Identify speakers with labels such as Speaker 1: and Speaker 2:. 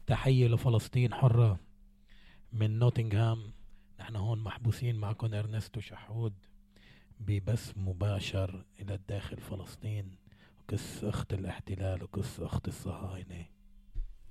Speaker 1: تحية لفلسطين حرة من نوتنغهام. نحن هون محبوسين معكم إرنستو شحود ببث مباشر إلى الداخل فلسطين، وكس أخت الاحتلال وكس أخت الصهاينة.